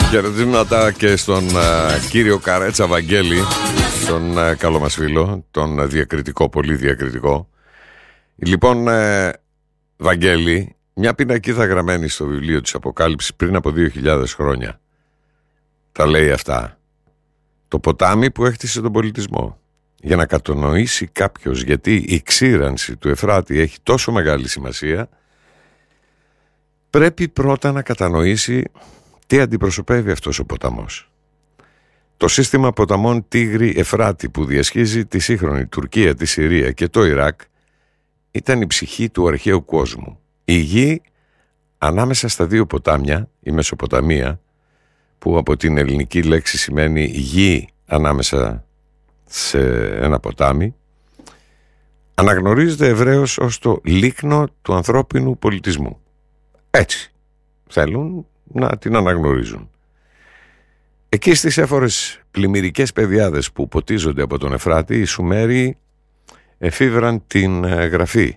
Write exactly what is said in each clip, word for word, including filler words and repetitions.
Χαιρετήματα και στον uh, κύριο Καρέτσα Βαγγέλη, τον uh, καλό μας φίλο, τον uh, διακριτικό, πολύ διακριτικό. Λοιπόν, uh, Βαγγέλη, μια πινακίδα γραμμένη στο βιβλίο της Αποκάλυψης πριν από δύο χιλιάδες χρόνια τα λέει αυτά. Το ποτάμι που έχτισε τον πολιτισμό. Για να κατανοήσει κάποιος γιατί η ξύρανση του Εφράτη έχει τόσο μεγάλη σημασία, πρέπει πρώτα να κατανοήσει τι αντιπροσωπεύει αυτός ο ποταμός. Το σύστημα ποταμών Τίγρη-Εφράτη που διασχίζει τη σύγχρονη Τουρκία, τη Συρία και το Ιράκ ήταν η ψυχή του αρχαίου κόσμου. Η γη ανάμεσα στα δύο ποτάμια, η Μεσοποταμία, που από την ελληνική λέξη σημαίνει γη ανάμεσα σε ένα ποτάμι, αναγνωρίζεται ευρέως ως το λίκνο του ανθρώπινου πολιτισμού. Έτσι θέλουν να την αναγνωρίζουν. Εκεί στις έφορες πλημμυρικές πεδιάδες που ποτίζονται από τον Εφράτη, οι Σουμέριοι εφήβραν την γραφή.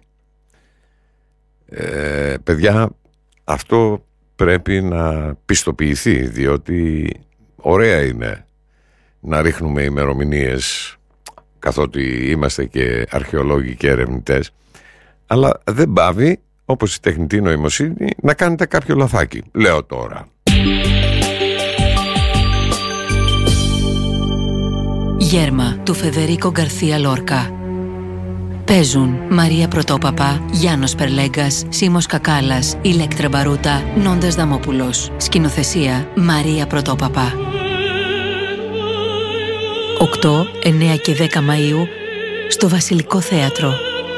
Ε, παιδιά, αυτό πρέπει να πιστοποιηθεί, διότι ωραία είναι να ρίχνουμε ημερομηνίες καθότι είμαστε και αρχαιολόγοι και ερευνητές, αλλά δεν πάβει, όπως η τεχνητή νοημοσύνη, να κάνετε κάποιο λαθάκι. Λέω τώρα. Γέρμα του Φεδερίκο Γκαρθία Λόρκα. Παίζουν Μαρία Πρωτόπαπα, Γιάννος Περλέγκας, Σίμος Κακάλας, Ηλέκτρα Μπαρούτα, Νόντας Δαμόπουλος. Σκηνοθεσία Μαρία Πρωτόπαπα. οκτώ, εννέα και δέκα Μαΐου στο Βασιλικό Θέατρο.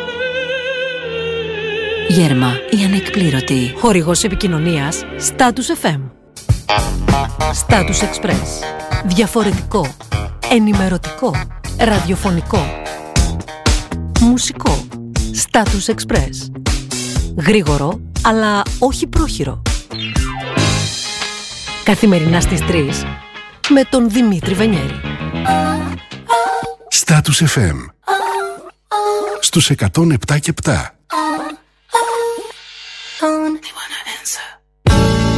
Γέρμα, η ανεκπλήρωτη. Χορηγός επικοινωνίας Status εφ εμ. Status Express. Διαφορετικό, ενημερωτικό, ραδιοφωνικό, μουσικό. Status Express. Γρήγορο, αλλά όχι πρόχειρο. Καθημερινά στις τρεις με τον Δημήτρη Βενιέρη. Status εφ εμ στους εκατόν επτά και επτά.